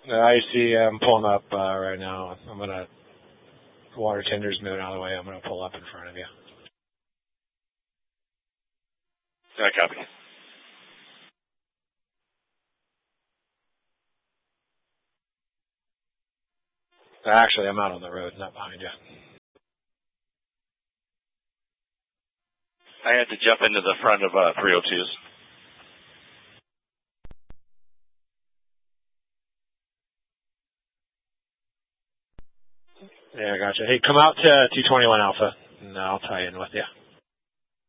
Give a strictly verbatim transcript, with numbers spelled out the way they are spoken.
I see. I'm pulling up uh, right now. I'm gonna. Water tender's moving out of the way. I'm gonna pull up in front of you. I copy. Actually, I'm out on the road, not behind you. I had to jump into the front of uh, three oh twos. Yeah, I gotcha. Hey, come out to two twenty-one Alpha, and I'll tie in with you.